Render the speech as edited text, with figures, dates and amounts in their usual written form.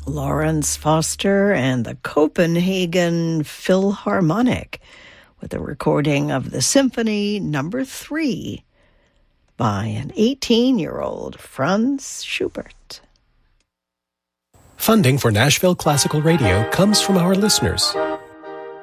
Lawrence Foster and the Copenhagen Philharmonic with a recording of the Symphony No. 3 by an 18-year-old Franz Schubert. Funding for Nashville Classical Radio comes from our listeners.